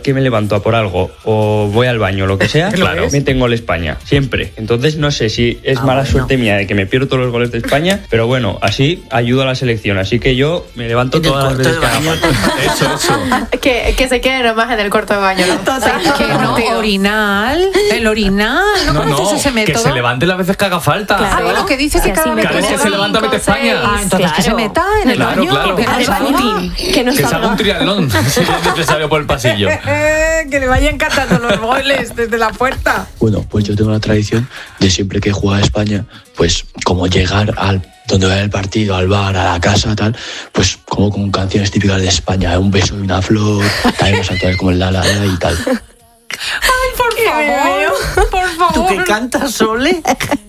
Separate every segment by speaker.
Speaker 1: que me levanto a por algo o voy al baño, lo que sea, claro, meten gol España, siempre. Entonces no sé si es mala suerte mía de que me pierdo todos los goles de España, pero bueno, así ayudo a la selección, así que yo me levanto todas las veces que haga falta. Eso.
Speaker 2: Que se quede nomás en el cuarto de baño, ¿no?
Speaker 3: Total, que no, el orinal, ¿no? Ese método?
Speaker 4: Que se levante las veces que haga falta.
Speaker 3: Claro. Ah, bueno, que dice que cada vez
Speaker 4: que se levanta mete España.
Speaker 3: Entonces que se meta en el baño.
Speaker 4: Claro.
Speaker 3: Que
Speaker 4: se haga un triatlón si es necesario por el pasillo.
Speaker 3: Que le vayan cantando los goles desde la puerta.
Speaker 5: Bueno, pues yo tengo la tradición de siempre que juega España, pues como llegar al donde va el partido, al bar, a la casa, tal, pues como con canciones típicas de España, un beso y una flor, también los actores como el la la la y tal.
Speaker 3: Ay, por favor.
Speaker 6: ¿Tú qué cantas, Sole?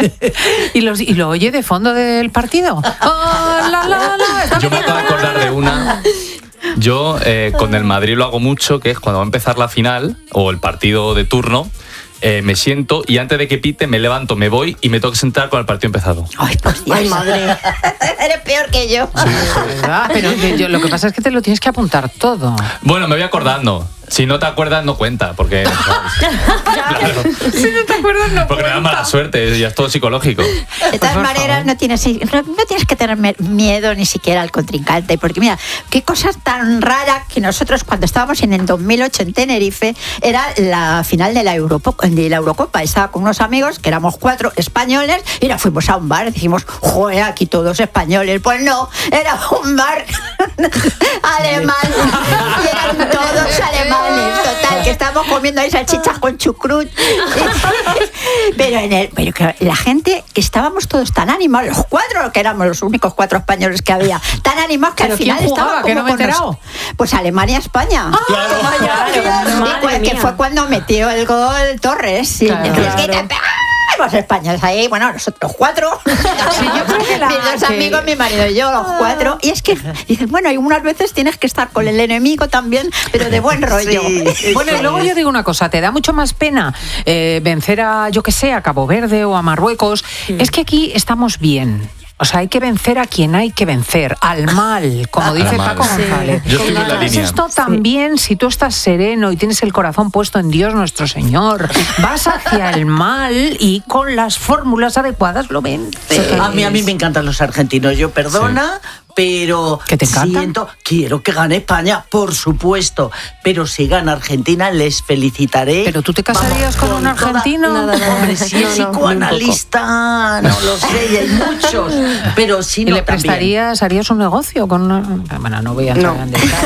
Speaker 3: ¿Y lo oye de fondo del partido?
Speaker 4: Yo me acabo de acordar de una. Yo con el Madrid lo hago mucho, que es cuando va a empezar la final o el partido de turno, me siento y antes de que pite me levanto, me voy y me tengo que sentar con el partido empezado.
Speaker 7: Ay, pues Dios.
Speaker 2: Ay, madre.
Speaker 7: Eres peor que yo.
Speaker 4: Sí.
Speaker 3: ¿Verdad? Pero lo que pasa es que te lo tienes que apuntar todo.
Speaker 4: Bueno, me voy acordando. Si no te acuerdas, no cuenta, porque... Claro.
Speaker 3: Si no te acuerdas, no
Speaker 4: porque me da mala suerte, ya es todo psicológico.
Speaker 7: De todas maneras, no tienes que tener miedo ni siquiera al contrincante, porque mira, qué cosa tan rara que nosotros cuando estábamos en el 2008 en Tenerife, era la final de la Eurocopa. Estaba con unos amigos, que éramos 4 españoles, y nos fuimos a un bar, dijimos, joder, aquí todos españoles. Pues no, era un bar alemán, y eran todos alemanes. Total, que estábamos comiendo ahí salchichas con chucrut. Pero que la gente, estábamos todos tan animados, los 4, que éramos los únicos 4 españoles que había, tan animados que al final estábamos como
Speaker 3: que no me he enterado.
Speaker 7: Pues Alemania-España.
Speaker 2: Claro.
Speaker 7: Que fue cuando metió el gol Torres. Los españoles ahí, bueno, nosotros 4.
Speaker 3: Sí, yo creo que
Speaker 7: mis 2 amigos, mi marido y yo, los 4. Y es que dices, bueno, y unas veces tienes que estar con el enemigo también, pero de buen rollo.
Speaker 3: Sí, bueno, y luego yo digo una cosa, ¿te da mucho más pena vencer a, yo que sé, a Cabo Verde o a Marruecos? Es que aquí estamos bien. O sea, hay que vencer a quien hay que vencer, al mal, como dice Paco González.
Speaker 4: Yo estoy en la línea.
Speaker 3: Esto también, si tú estás sereno y tienes el corazón puesto en Dios nuestro Señor, vas hacia el mal y con las fórmulas adecuadas lo vences.
Speaker 6: A mí me encantan los argentinos. Yo perdona, pero
Speaker 3: ¿que te encantan?
Speaker 6: Quiero que gane España, por supuesto. Pero si gana Argentina, les felicitaré.
Speaker 3: ¿Pero tú te casarías con un argentino?
Speaker 6: Hombre, si es psicoanalista, no lo sé, y hay muchos. Pero si no,
Speaker 3: ¿y le prestarías, harías un negocio con una...? Bueno, no voy a entrar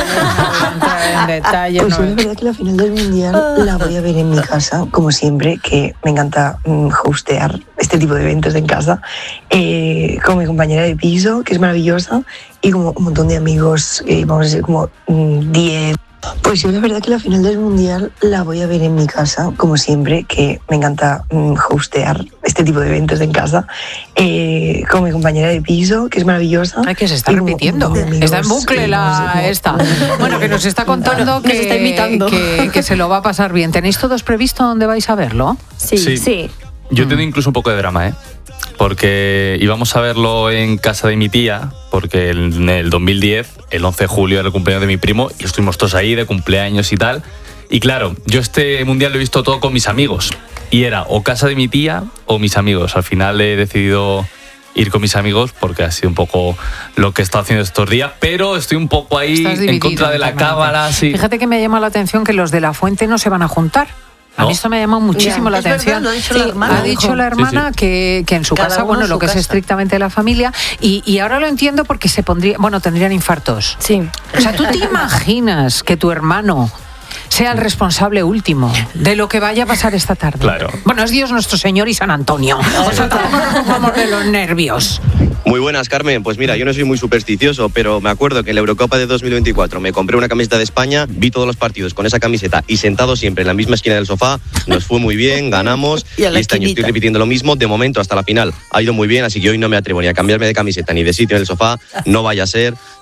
Speaker 3: en detalle.
Speaker 8: Pues yo la verdad que la final del Mundial la voy a ver en mi casa, como siempre, que me encanta hostear este tipo de eventos en casa, con mi compañera de piso, que es maravillosa, y como un montón de amigos, vamos a ser como 10. Pues yo la verdad que la final del Mundial la voy a ver en mi casa, como siempre, que me encanta hostear este tipo de eventos en casa, con mi compañera de piso, que es maravillosa.
Speaker 3: Ay, que se está repitiendo. Está en bucle esta. Bueno, que nos está contando que,
Speaker 2: está invitando.
Speaker 3: Que se lo va a pasar bien. ¿Tenéis todos previsto dónde vais a verlo?
Speaker 2: Sí.
Speaker 4: Yo tengo incluso un poco de drama, porque íbamos a verlo en casa de mi tía, porque en el 2010, el 11 de julio era el cumpleaños de mi primo, y estuvimos todos ahí de cumpleaños y tal. Y claro, yo este mundial lo he visto todo con mis amigos, y era o casa de mi tía o mis amigos. Al final he decidido ir con mis amigos porque ha sido un poco lo que he estado haciendo estos días, pero estoy un poco ahí en contra de la cámara. Sí.
Speaker 3: Fíjate que me llama la atención que los de La Fuente no se van a juntar. A mí esto me ha llamado muchísimo la atención.
Speaker 6: Verdad, lo ha dicho la hermana.
Speaker 3: Ha dicho la hermana que en su casa, bueno, lo que es estrictamente la familia, y ahora lo entiendo porque tendrían infartos.
Speaker 2: Sí.
Speaker 3: O sea, ¿tú te imaginas que tu hermano sea el responsable último de lo que vaya a pasar esta tarde?
Speaker 4: Claro.
Speaker 3: Bueno, es Dios nuestro Señor y San Antonio. O sea, tampoco nos ocupamos de los nervios.
Speaker 9: Muy buenas, Carmen. Pues mira, yo no soy muy supersticioso, pero me acuerdo que en la Eurocopa de 2024 me compré una camiseta de España, vi todos los partidos con esa camiseta y sentado siempre en la misma esquina del sofá, nos fue muy bien, ganamos y este año estoy repitiendo lo mismo, de momento hasta la final ha ido muy bien, así que hoy no me atrevo ni a cambiarme de camiseta ni de sitio en el sofá, no vaya a ser,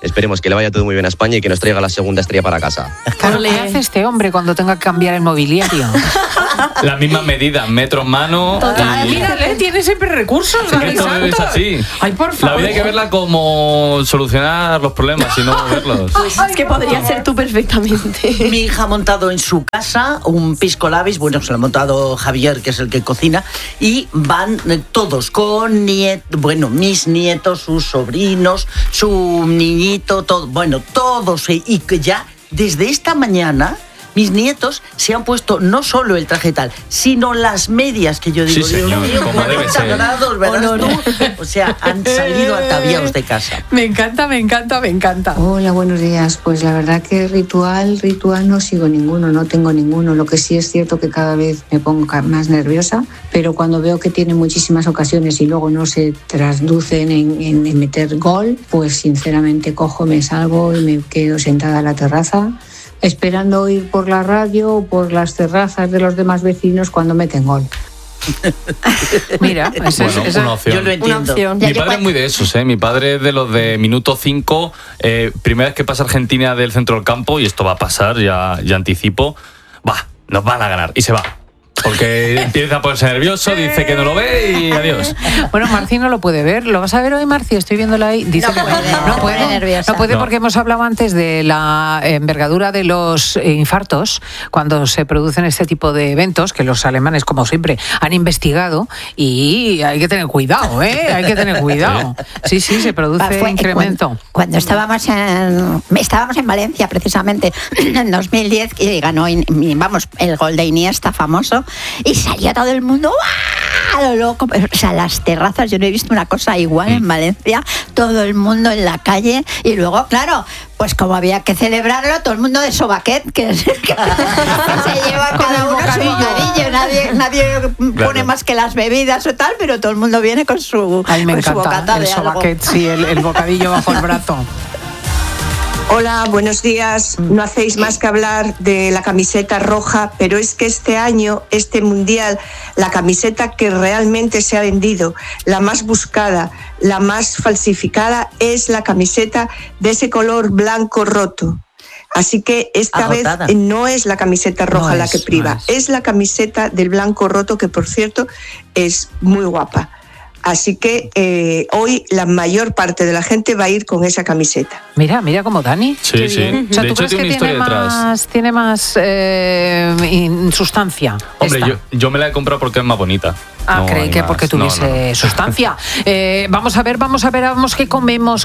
Speaker 9: esperemos que le vaya todo muy bien a España y que nos traiga la segunda estrella para casa.
Speaker 3: ¿Qué le hace este hombre cuando tenga que cambiar el mobiliario?
Speaker 4: La misma medida, metro en mano.
Speaker 3: Mírale, tiene siempre recursos.
Speaker 4: Esto es así.
Speaker 3: Ay, por favor.
Speaker 4: La vida hay que verla como solucionar los problemas y no verlos.
Speaker 10: Pues es que podría ser tú perfectamente.
Speaker 6: Mi hija ha montado en su casa un pisco labis, bueno, se lo ha montado Javier, que es el que cocina, y van todos con mis nietos, sus sobrinos, su niñito, todo, bueno, todos, y que ya desde esta mañana mis nietos se han puesto no solo el traje tal, sino las medias, que yo digo,
Speaker 4: Sí, señor,
Speaker 6: Dios mío,
Speaker 4: como debe
Speaker 6: 40
Speaker 4: ser.
Speaker 6: grados, ¿verdad tú? O sea, han salido ataviados de casa.
Speaker 3: Me encanta, me encanta, me encanta.
Speaker 11: Hola, buenos días. Pues la verdad que ritual no sigo ninguno, no tengo ninguno. Lo que sí es cierto que cada vez me pongo más nerviosa, pero cuando veo que tiene muchísimas ocasiones y luego no se traducen en meter gol, pues sinceramente cojo, me salgo y me quedo sentada en la terraza esperando oír por la radio o por las terrazas de los demás vecinos cuando meten gol.
Speaker 3: Mira,
Speaker 4: Bueno, una opción.
Speaker 6: Yo lo entiendo.
Speaker 4: Mi padre es muy de esos, ¿eh? Mi padre es de los de minuto 5, primera vez que pasa Argentina del centro del campo, y esto va a pasar, ya anticipo, nos van a ganar, y se va. Porque empieza a ponerse nervioso, dice que no lo ve y adiós.
Speaker 3: Bueno, Marci no lo puede ver. ¿Lo vas a ver hoy, Marci? Estoy viéndola ahí. Dice
Speaker 7: No
Speaker 3: que
Speaker 7: puede,
Speaker 3: no puede.
Speaker 7: nerviosa.
Speaker 3: No puede porque hemos hablado antes de la envergadura de los infartos cuando se producen este tipo de eventos, que los alemanes, como siempre, han investigado, y hay que tener cuidado, ¿eh? Hay que tener cuidado. Sí, se produce incremento.
Speaker 7: Cuando estábamos en Valencia, precisamente, en 2010, y ganó, el gol de Iniesta famoso, y salió todo el mundo, ¡guau! Loco. O sea, las terrazas, yo no he visto una cosa igual en Valencia, todo el mundo en la calle, y luego, claro, pues como había que celebrarlo, todo el mundo de sobaquet, que se lleva cada uno su bocadillo, nadie pone más que las bebidas o tal, pero todo el mundo viene con su,
Speaker 3: Ay, me
Speaker 7: con su
Speaker 3: encanta
Speaker 7: bocata
Speaker 3: el
Speaker 7: de algo.
Speaker 3: sobaquet, sí, el bocadillo bajo el brazo.
Speaker 12: Hola, buenos días. No hacéis más que hablar de la camiseta roja, pero es que este año, este mundial, la camiseta que realmente se ha vendido, la más buscada, la más falsificada, es la camiseta de ese color blanco roto. Así que esta
Speaker 6: Agotada.
Speaker 12: vez no es la camiseta roja la que priva,
Speaker 3: no
Speaker 12: es la camiseta del blanco roto, que por cierto es muy guapa. Así que hoy la mayor parte de la gente va a ir con esa camiseta.
Speaker 3: Mira como Dani.
Speaker 4: Sí.
Speaker 3: O sea,
Speaker 4: De
Speaker 3: ¿tú
Speaker 4: hecho,
Speaker 3: crees
Speaker 4: tiene una
Speaker 3: que
Speaker 4: historia detrás.
Speaker 3: tiene más sustancia?
Speaker 4: Hombre, yo me la he comprado porque es más bonita.
Speaker 3: Ah,
Speaker 4: No
Speaker 3: creí
Speaker 4: hay
Speaker 3: que
Speaker 4: más.
Speaker 3: porque tuviese
Speaker 4: No.
Speaker 3: sustancia. Vamos a ver qué comemos.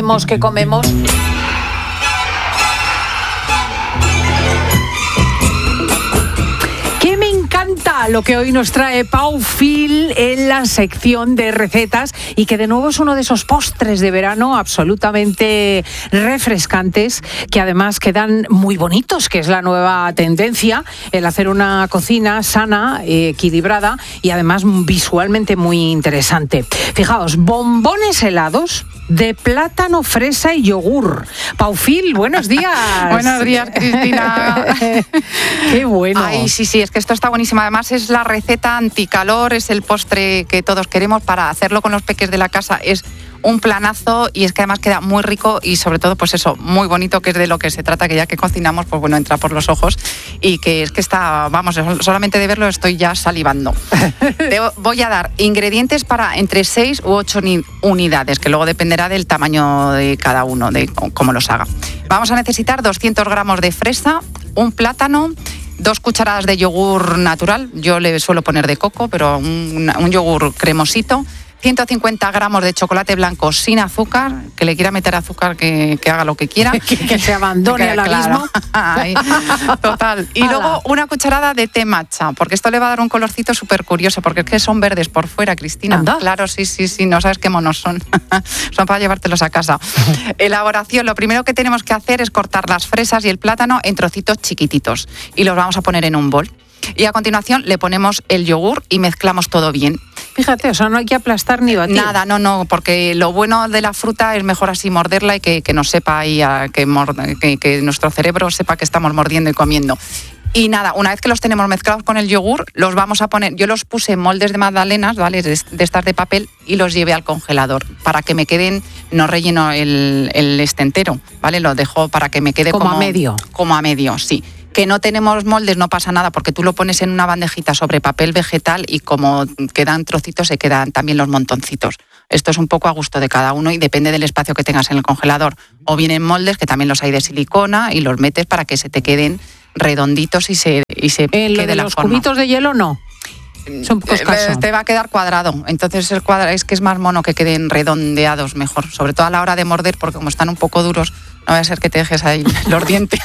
Speaker 3: Que me encanta lo que hoy nos trae Pau Fil en la sección de recetas, y que de nuevo es uno de esos postres de verano absolutamente refrescantes, que además quedan muy bonitos, que es la nueva tendencia, el hacer una cocina sana, equilibrada y además visualmente muy interesante. Fijaos, bombones helados de plátano, fresa y yogur. Pau Fil, buenos días.
Speaker 13: Buenos días, Cristina.
Speaker 3: Qué bueno.
Speaker 13: Ay, sí, es que esto está buenísimo. Además es la receta anticalor, es el postre que todos queremos para hacerlo con los peques de la casa. Es un planazo, y es que además queda muy rico y sobre todo, pues eso, muy bonito, que es de lo que se trata, que ya que cocinamos, pues bueno, entra por los ojos, y que es que está, vamos, solamente de verlo estoy ya salivando. Te voy a dar ingredientes para entre 6 u 8 unidades, que luego dependerá del tamaño de cada uno, de cómo los haga. Vamos a necesitar 200 gramos de fresa, un plátano, 2 cucharadas de yogur natural, yo le suelo poner de coco, pero un yogur cremosito, 150 gramos de chocolate blanco sin azúcar, que le quiera meter azúcar, que haga lo que quiera.
Speaker 3: que se abandone al abismo.
Speaker 13: Ay, total. Y luego una cucharada de té matcha, porque esto le va a dar un colorcito súper curioso, porque es que son verdes por fuera, Cristina.
Speaker 3: ¿Anda?
Speaker 13: Claro, sí, no sabes qué monos son. Son para llevártelos a casa. Elaboración, lo primero que tenemos que hacer es cortar las fresas y el plátano en trocitos chiquititos, y los vamos a poner en un bol. Y a continuación le ponemos el yogur y mezclamos todo bien.
Speaker 3: Fíjate, o sea, no hay que aplastar ni batir.
Speaker 13: Nada, no, porque lo bueno de la fruta es mejor así morderla y que nos sepa ahí, que nuestro cerebro sepa que estamos mordiendo y comiendo. Y nada, una vez que los tenemos mezclados con el yogur, los vamos a poner, yo los puse en moldes de magdalenas, ¿vale? De estas de papel, y los llevé al congelador para que me queden, no relleno el entero, ¿vale? Lo dejo para que me quede como
Speaker 3: a medio.
Speaker 13: Como a medio, sí. Que no tenemos moldes, no pasa nada, porque tú lo pones en una bandejita sobre papel vegetal y como quedan trocitos, se quedan también los montoncitos. Esto es un poco a gusto de cada uno y depende del espacio que tengas en el congelador. O bien en moldes, que también los hay de silicona, y los metes para que se te queden redonditos y se quede
Speaker 3: de
Speaker 13: la
Speaker 3: los
Speaker 13: forma.
Speaker 3: Cubitos de hielo no. Son pocos casos.
Speaker 13: Te va a quedar cuadrado. Entonces es que es más mono que queden redondeados mejor. Sobre todo a la hora de morder, porque como están un poco duros, no vaya a ser que te dejes ahí los dientes,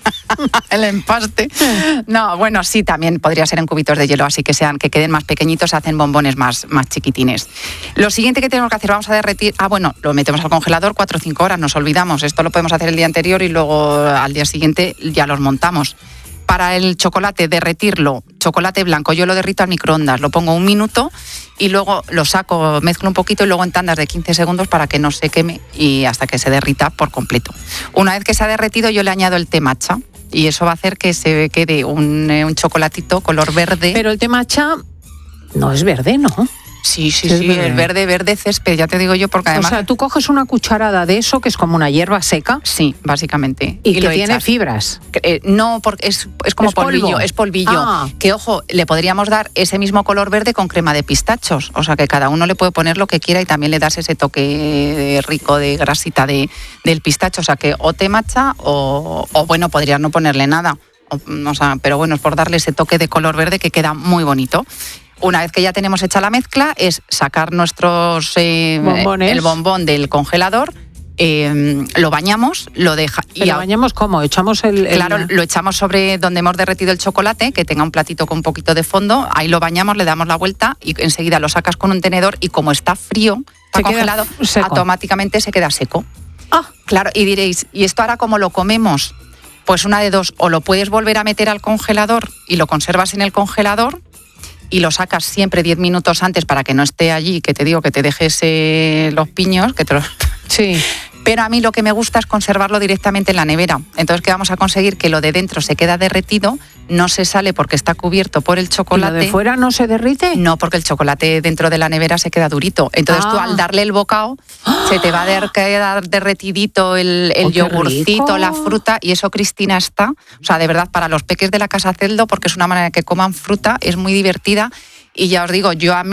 Speaker 13: el empaste. No, bueno, sí, también podría ser en cubitos de hielo, así que queden más pequeñitos, se hacen bombones más chiquitines. Lo siguiente que tenemos que hacer, vamos a derretir, lo metemos al congelador 4 o 5 horas, nos olvidamos. Esto lo podemos hacer el día anterior y luego al día siguiente ya los montamos. Para el chocolate, derretirlo, chocolate blanco, yo lo derrito al microondas, lo pongo 1 minuto y luego lo saco, mezclo un poquito y luego en tandas de 15 segundos para que no se queme y hasta que se derrita por completo. Una vez que se ha derretido, yo le añado el té matcha y eso va a hacer que se quede un chocolatito color verde.
Speaker 3: Pero el té matcha no es verde, ¿no?
Speaker 13: Sí, el verde césped, ya te digo yo, porque además...
Speaker 3: O sea, tú coges una cucharada de eso, que es como una hierba seca.
Speaker 13: Sí, básicamente.
Speaker 3: Y que tiene fibras.
Speaker 13: No, porque es como polvillo, es polvillo.
Speaker 3: Ah.
Speaker 13: Que, ojo, le podríamos dar ese mismo color verde con crema de pistachos. O sea, que cada uno le puede poner lo que quiera y también le das ese toque rico de grasita del pistacho. O sea, que o té matcha o bueno, podrías no ponerle nada. O sea, pero bueno, es por darle ese toque de color verde que queda muy bonito. Una vez que ya tenemos hecha la mezcla, es sacar nuestros
Speaker 3: bombones.
Speaker 13: El bombón del congelador, lo bañamos, lo deja.
Speaker 3: ¿Lo bañamos cómo? ¿Echamos
Speaker 13: Claro, lo echamos sobre donde hemos derretido el chocolate, que tenga un platito con un poquito de fondo, ahí lo bañamos, le damos la vuelta y enseguida lo sacas con un tenedor y como está frío, está congelado, automáticamente se queda seco.
Speaker 3: Ah.
Speaker 13: Claro, y diréis, ¿y esto ahora cómo lo comemos? Pues una de dos, o lo puedes volver a meter al congelador y lo conservas en el congelador, y lo sacas siempre 10 minutos antes para que no esté allí, que te digo que te dejes los piños, que te los...
Speaker 3: Sí.
Speaker 13: Pero a mí lo que me gusta es conservarlo directamente en la nevera. Entonces, ¿qué vamos a conseguir? Que lo de dentro se queda derretido, no se sale porque está cubierto por el chocolate.
Speaker 3: ¿Y lo de fuera no se derrite?
Speaker 13: No, porque el chocolate dentro de la nevera se queda durito. Entonces tú al darle el bocado, se te va a quedar derretidito el yogurcito, la fruta, y eso, Cristina, está... O sea, de verdad, para los peques de la Casa Celdo, porque es una manera de que coman fruta, es muy divertida. Y ya os digo,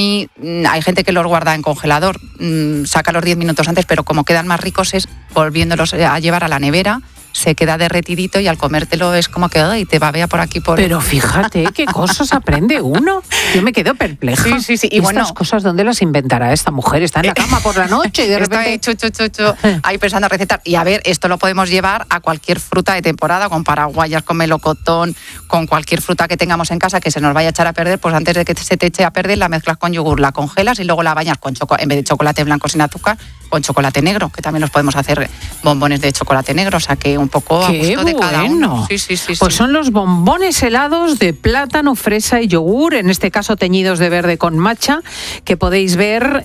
Speaker 13: hay gente que los guarda en congelador, saca los 10 minutos antes, pero como quedan más ricos es volviéndolos a llevar a la nevera, se queda derretidito y al comértelo es como que te babea por aquí por...
Speaker 3: Pero fíjate qué cosas aprende uno. Yo me quedo perpleja.
Speaker 13: Sí. Y
Speaker 3: estas cosas, ¿dónde las inventará esta mujer? Está en la cama por la noche y de repente...
Speaker 13: ahí pensando recetas. Y a ver, esto lo podemos llevar a cualquier fruta de temporada, con paraguayas, con melocotón, con cualquier fruta que tengamos en casa que se nos vaya a echar a perder, pues antes de que se te eche a perder, la mezclas con yogur, la congelas y luego la bañas con en vez de chocolate blanco sin azúcar, con chocolate negro, que también los podemos hacer bombones de chocolate negro, o sea que un poco a gusto de cada uno. Sí.
Speaker 3: Pues son los bombones helados de plátano, fresa y yogur, en este caso teñidos de verde con matcha, que podéis ver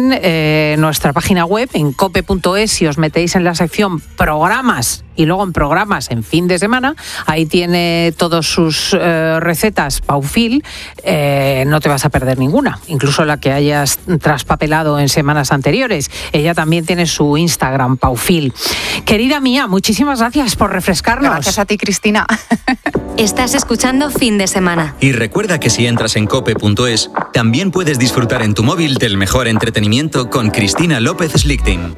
Speaker 3: en nuestra página web, en cope.es, si os metéis en la sección programas y luego en programas en fin de semana, ahí tiene todas sus recetas Paufil, no te vas a perder ninguna, incluso la que hayas traspapelado en semanas anteriores. Ella también tiene su Instagram, Paufil. Querida mía, muchísimas gracias por refrescarnos.
Speaker 13: Gracias a ti, Cristina.
Speaker 14: Estás escuchando Fin de Semana.
Speaker 15: Y recuerda que si entras en cope.es, también puedes disfrutar en tu móvil del mejor entretenimiento con Cristina López Slichting.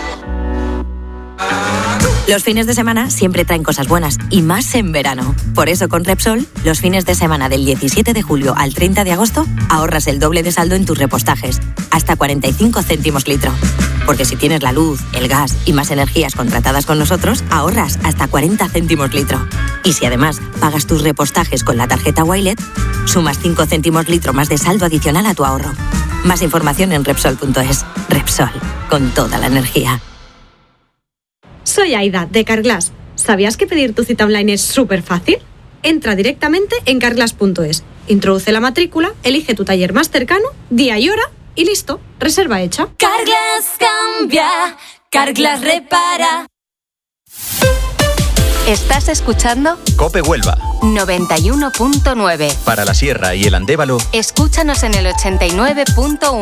Speaker 14: Los fines de semana siempre traen cosas buenas, y más en verano. Por eso con Repsol, los fines de semana del 17 de julio al 30 de agosto, ahorras el doble de saldo en tus repostajes, hasta 45 céntimos litro. Porque si tienes la luz, el gas y más energías contratadas con nosotros, ahorras hasta 40 céntimos litro. Y si además pagas tus repostajes con la tarjeta Wilet, sumas 5 céntimos litro más de saldo adicional a tu ahorro. Más información en Repsol.es. Repsol, con toda la energía.
Speaker 16: Soy Aida, de Carglass. ¿Sabías que pedir tu cita online es súper fácil? Entra directamente en carglass.es, introduce la matrícula, elige tu taller más cercano, día y hora y listo, reserva hecha.
Speaker 17: Carglass cambia, Carglass repara.
Speaker 14: ¿Estás escuchando?
Speaker 18: Cope Huelva, 91.9.
Speaker 15: Para la Sierra y el Andévalo,
Speaker 18: Escúchanos en el 89.1.